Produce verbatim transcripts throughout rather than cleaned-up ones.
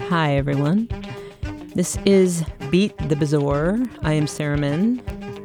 Hi, everyone. This is Beat the Bazaar. I am Sarah Min.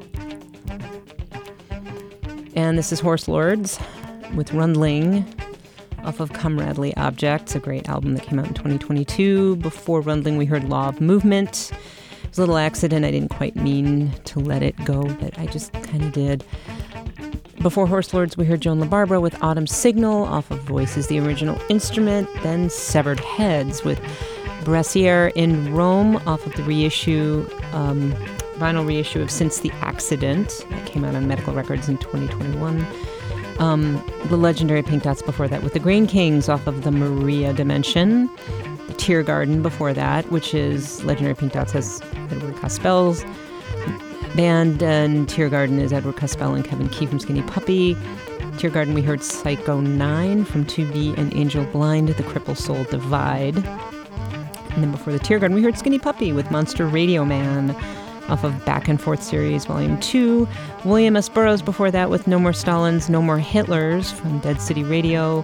And this is Horse Lords with Rundling off of Comradely Objects, a great album that came out in twenty twenty-two. Before Rundling, we heard Law of Movement. It was a little accident. I didn't quite mean to let it go, but I just kind of did. Before Horse Lords, we heard Joan LaBarbera with Autumn Signal off of Voices, the original instrument. Then Severed Heads with Brassiere in Rome off of the reissue, um, vinyl reissue of Since the Accident. That came out on Medical Records in twenty twenty-one. Um, the legendary Pink Dots before that with the Grain Kings off of the Maria Dimension. The Tear Garden before that, which is legendary Pink Dots has Edward Cospel's band, and Tear Garden is Edward Cospel and Kevin Key from Skinny Puppy. Tear Garden, we heard Psycho nine from To Be an Angel Blind, The Cripple Soul Divide. And then before the Tear Garden, we heard Skinny Puppy with Monster Radio Man off of Back and Forth Series Volume two. William S. Burroughs before that with No More Stalins, No More Hitlers from Dead City Radio.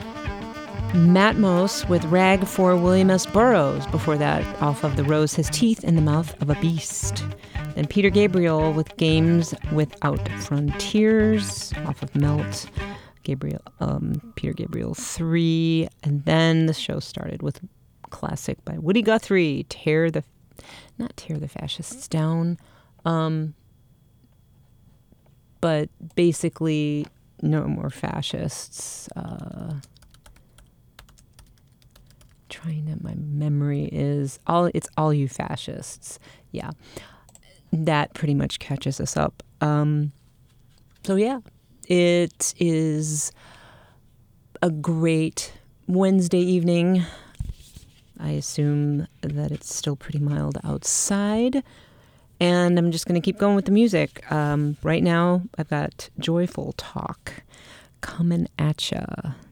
Matmos with Rag for William S. Burroughs before that off of The Rose Has Teeth in the Mouth of a Beast. And Peter Gabriel with Games Without Frontiers off of Melt. Gabriel, um, Peter Gabriel three. And then the show started with classic by Woody Guthrie, Tear the, not Tear the Fascists Down, um, but basically No More Fascists. Uh, trying to, my memory is, all it's All You Fascists. Yeah. That pretty much catches us up. Um, so yeah, it is a great Wednesday evening. I assume that it's still pretty mild outside. And I'm just going to keep going with the music. Um, right now, I've got Joyful Talk coming at ya.